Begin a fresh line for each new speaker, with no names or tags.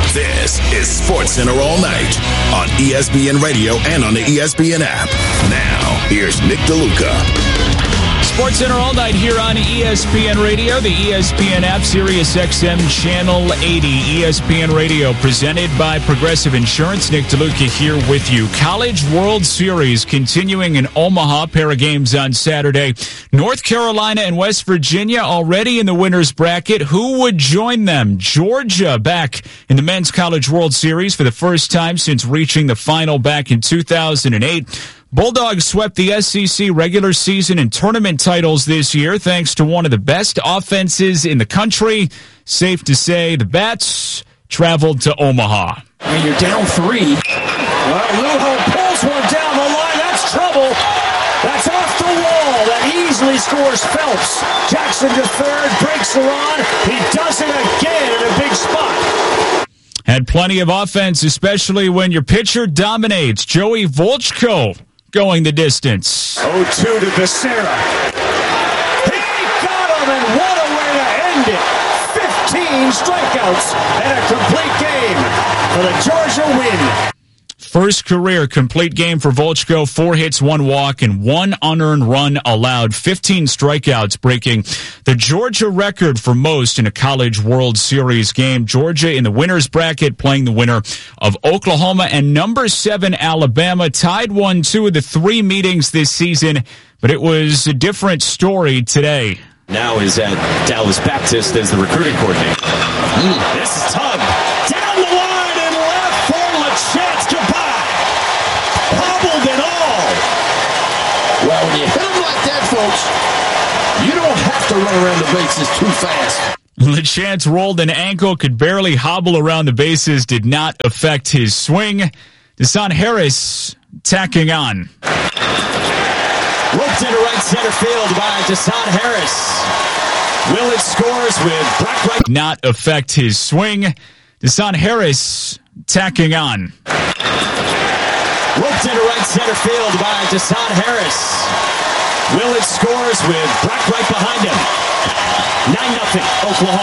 This is SportsCenter All Night on ESPN Radio and on the ESPN app. Now, here's Nick DeLuca.
SportsCenter All Night here on ESPN Radio, the ESPN app, Sirius XM Channel 80. ESPN Radio presented by Progressive Insurance. Nick DeLuca here with you. College World Series continuing in Omaha. Pair of games on Saturday. North Carolina and West Virginia already in the winner's bracket. Who would join them? Georgia back in the Men's College World Series for the first time since reaching the final back in 2008. Bulldogs swept the SEC regular season and tournament titles this year thanks to one of the best offenses in the country. Safe to say the Bats traveled to Omaha.
And you're down 3. Lujo pulls one down the line. That's trouble. That's off the wall. That easily scores Phelps. Jackson to third, breaks the run. He does it again in a big spot.
Had plenty of offense, especially when your pitcher dominates. Joey Volchko going the distance.
0-2 to Becerra. He got him, and what a way to end it. 15 strikeouts and a complete game for the Georgia win.
First career complete game for Volchko, 4 hits, 1 walk, and 1 unearned run allowed. 15 strikeouts, breaking the Georgia record for most in a College World Series game. Georgia in the winner's bracket playing the winner of Oklahoma and number 7 Alabama. Tied 1-2 of the 3 meetings this season, but it was a different story today.
Now is at Dallas Baptist as the recruiting coordinator. This is Tug. Down the line and left for LaChance. Goodbye. Hobbled and all.
Well, when you hit them like that, folks, you don't have to run around the bases too fast.
LaChance rolled an ankle, could barely hobble around the bases, did not affect his swing. Deshaun Harris tacking on.
Roped into right center field by Deshaun Harris. Willett scores with Brock Wright.
Not affect his swing. Deshaun Harris tacking on.
Roped into right center field by Deshaun Harris. Willett scores with Brock Wright behind him. 9-0 Oklahoma.